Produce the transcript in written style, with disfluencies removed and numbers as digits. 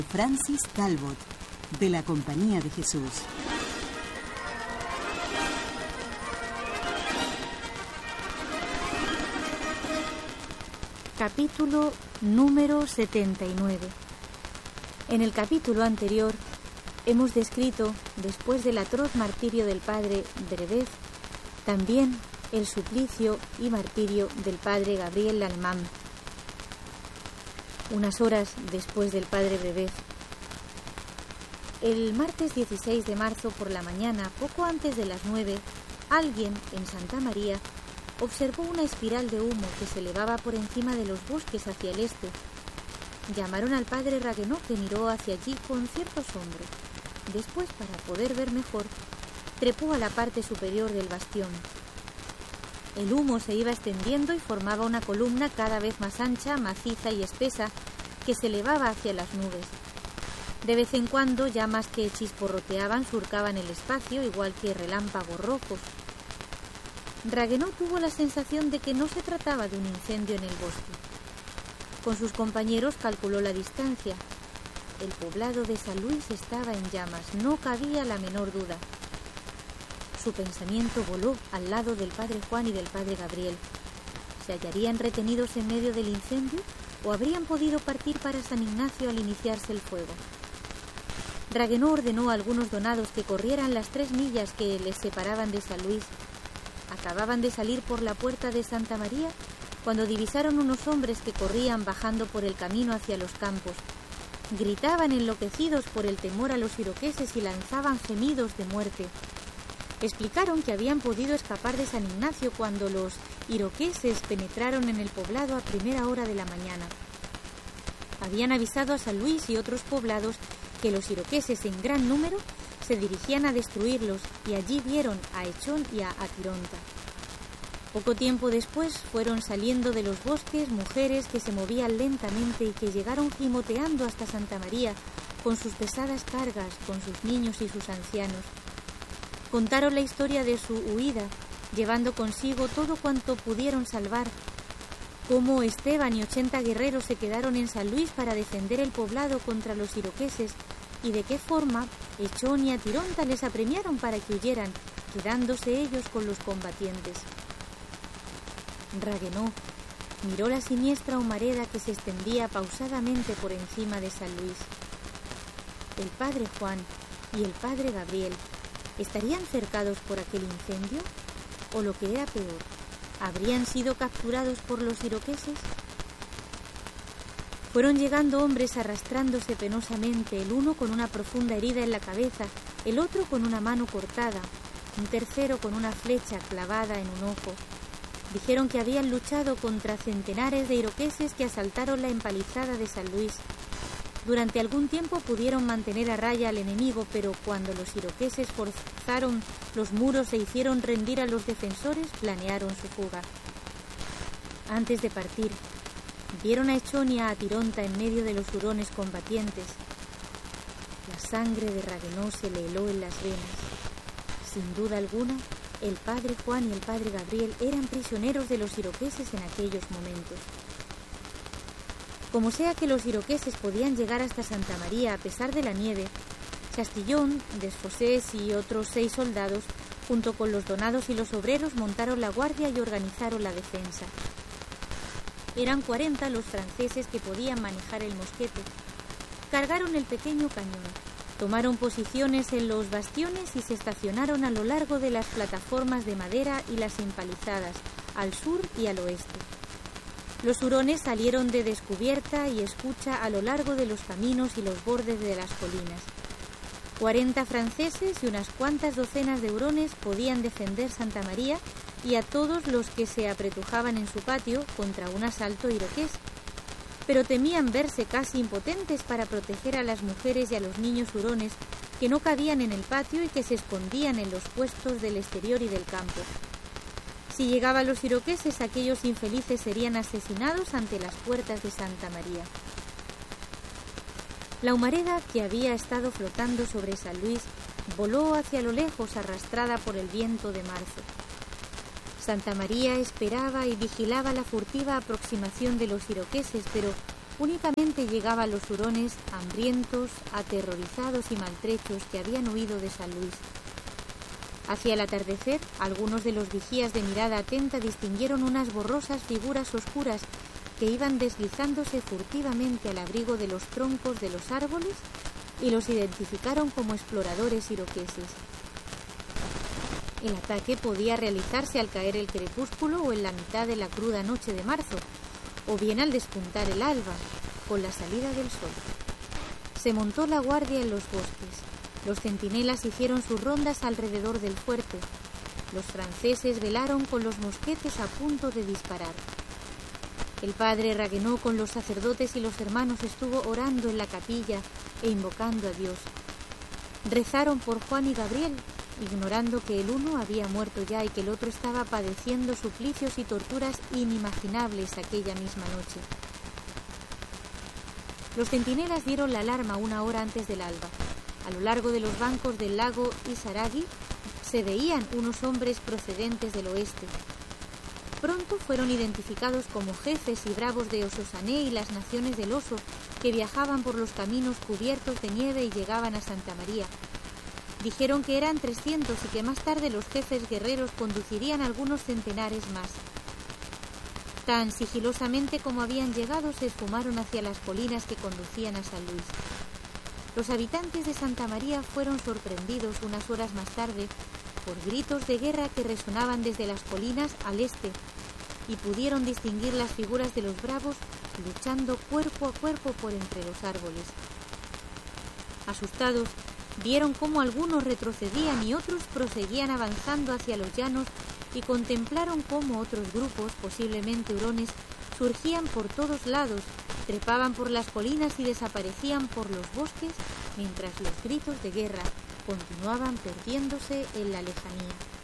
Francis Talbot, de la Compañía de Jesús. Capítulo número 79. En el capítulo anterior hemos descrito, después del atroz martirio del padre Brebeuf, también el suplicio y martirio del padre Gabriel Lallemand. Unas horas después del padre Brebeuf, el martes 16 de marzo por la mañana, poco antes de las 9, alguien en Santa María observó una espiral de humo que se elevaba por encima de los bosques hacia el este. Llamaron al padre Raguenot, que miró hacia allí con cierto asombro. Después, para poder ver mejor, trepó a la parte superior del bastión. El humo se iba extendiendo y formaba una columna cada vez más ancha, maciza y espesa, que se elevaba hacia las nubes. De vez en cuando, llamas que chisporroteaban surcaban el espacio, igual que relámpagos rojos. Raguenot tuvo la sensación de que no se trataba de un incendio en el bosque. Con sus compañeros calculó la distancia. El poblado de San Luis estaba en llamas, no cabía la menor duda. Su pensamiento voló al lado del padre Juan y del padre Gabriel. ¿Se hallarían retenidos en medio del incendio o habrían podido partir para San Ignacio al iniciarse el fuego? Raguenot ordenó a algunos donados que corrieran las 3 millas que les separaban de San Luis. Acababan de salir por la puerta de Santa María cuando divisaron unos hombres que corrían bajando por el camino hacia los campos. Gritaban enloquecidos por el temor a los iroqueses y lanzaban gemidos de muerte. Explicaron que habían podido escapar de San Ignacio cuando los iroqueses penetraron en el poblado a primera hora de la mañana. Habían avisado a San Luis y otros poblados que los iroqueses en gran número se dirigían a destruirlos, y allí vieron a Echón y a Atironta. Poco tiempo después fueron saliendo de los bosques mujeres que se movían lentamente y que llegaron gimoteando hasta Santa María con sus pesadas cargas, con sus niños y sus ancianos. Contaron la historia de su huida, llevando consigo todo cuanto pudieron salvar, cómo Esteban y 80 guerreros se quedaron en San Luis para defender el poblado contra los iroqueses, y de qué forma Echón y Atironta les apremiaron para que huyeran, quedándose ellos con los combatientes. Raguenot miró la siniestra humareda que se extendía pausadamente por encima de San Luis. El padre Juan y el padre Gabriel ¿estarían cercados por aquel incendio? ¿O lo que era peor, habrían sido capturados por los iroqueses? Fueron llegando hombres arrastrándose penosamente, el uno con una profunda herida en la cabeza, el otro con una mano cortada, un tercero con una flecha clavada en un ojo. Dijeron que habían luchado contra centenares de iroqueses que asaltaron la empalizada de San Luis. Durante algún tiempo pudieron mantener a raya al enemigo, pero cuando los iroqueses forzaron los muros e hicieron rendir a los defensores, planearon su fuga. Antes de partir, vieron a Echón y a Atironta en medio de los hurones combatientes. La sangre de Raguenot se le heló en las venas. Sin duda alguna, el padre Juan y el padre Gabriel eran prisioneros de los iroqueses en aquellos momentos. Como sea que los iroqueses podían llegar hasta Santa María a pesar de la nieve, Chastillón, Desfossés y otros 6 soldados, junto con los donados y los obreros, montaron la guardia y organizaron la defensa. Eran 40 los franceses que podían manejar el mosquete. Cargaron el pequeño cañón, tomaron posiciones en los bastiones y se estacionaron a lo largo de las plataformas de madera y las empalizadas, al sur y al oeste. Los hurones salieron de descubierta y escucha a lo largo de los caminos y los bordes de las colinas. 40 franceses y unas cuantas docenas de hurones podían defender Santa María y a todos los que se apretujaban en su patio contra un asalto iroqués, pero temían verse casi impotentes para proteger a las mujeres y a los niños hurones que no cabían en el patio y que se escondían en los puestos del exterior y del campo. Si llegaban los iroqueses, aquellos infelices serían asesinados ante las puertas de Santa María. La humareda que había estado flotando sobre San Luis voló hacia lo lejos, arrastrada por el viento de marzo. Santa María esperaba y vigilaba la furtiva aproximación de los iroqueses, pero Únicamente llegaban los hurones hambrientos, aterrorizados y maltrechos que habían huido de San Luis. Hacia el atardecer, algunos de los vigías de mirada atenta distinguieron unas borrosas figuras oscuras que iban deslizándose furtivamente al abrigo de los troncos de los árboles y los identificaron como exploradores iroqueses. El ataque podía realizarse al caer el crepúsculo o en la mitad de la cruda noche de marzo, o bien al despuntar el alba, con la salida del sol. Se montó la guardia en los bosques. Los centinelas hicieron sus rondas alrededor del fuerte. Los franceses velaron con los mosquetes a punto de disparar. El padre Raguenau con los sacerdotes y los hermanos estuvo orando en la capilla e invocando a Dios. Rezaron por Juan y Gabriel, ignorando que el uno había muerto ya y que el otro estaba padeciendo suplicios y torturas inimaginables aquella misma noche. Los centinelas dieron la alarma 1 hora antes del alba. A lo largo de los bancos del lago Isaragi se veían unos hombres procedentes del oeste. Pronto fueron identificados como jefes y bravos de Ososané y las naciones del oso, que viajaban por los caminos cubiertos de nieve y llegaban a Santa María. Dijeron que eran 300 y que más tarde los jefes guerreros conducirían algunos centenares más. Tan sigilosamente como habían llegado, se esfumaron hacia las colinas que conducían a San Luis. Los habitantes de Santa María fueron sorprendidos unas horas más tarde por gritos de guerra que resonaban desde las colinas al este y pudieron distinguir las figuras de los bravos luchando cuerpo a cuerpo por entre los árboles. Asustados, vieron cómo algunos retrocedían y otros proseguían avanzando hacia los llanos y contemplaron cómo otros grupos, posiblemente hurones, surgían por todos lados, trepaban por las colinas y desaparecían por los bosques, mientras los gritos de guerra continuaban perdiéndose en la lejanía.